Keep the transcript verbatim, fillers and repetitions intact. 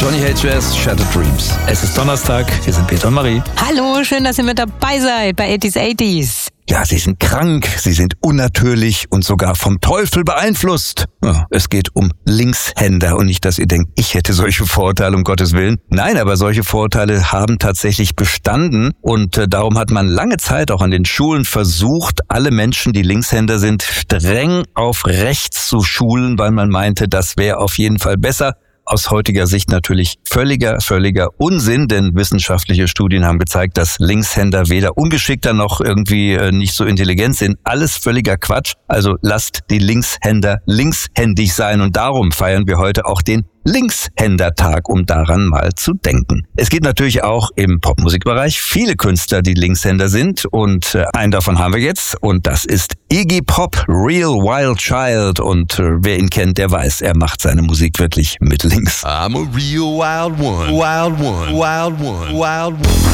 Johnny Hates Jazz, Shattered Dreams. Es ist Donnerstag, hier sind Peter und Marie. Hallo, schön, dass ihr mit dabei seid bei eighties eighties. Ja, sie sind krank, sie sind unnatürlich und sogar vom Teufel beeinflusst. Ja, es geht um Linkshänder und nicht, dass ihr denkt, ich hätte solche Vorurteile, um Gottes Willen. Nein, aber solche Vorurteile haben tatsächlich bestanden und äh, darum hat man lange Zeit auch an den Schulen versucht, alle Menschen, die Linkshänder sind, streng auf rechts zu schulen, weil man meinte, das wäre auf jeden Fall besser. Aus heutiger Sicht natürlich völliger, völliger Unsinn, denn wissenschaftliche Studien haben gezeigt, dass Linkshänder weder ungeschickter noch irgendwie äh, nicht so intelligent sind. Alles völliger Quatsch. Also lasst die Linkshänder linkshändig sein und darum feiern wir heute auch den Linkshändertag, um daran mal zu denken. Es gibt natürlich auch im Popmusikbereich viele Künstler, die Linkshänder sind und äh, einen davon haben wir jetzt und das ist Iggy Pop, Real Wild Child und äh, wer ihn kennt, der weiß, er macht seine Musik wirklich mit links. I'm a real wild one, wild one, wild one, wild one.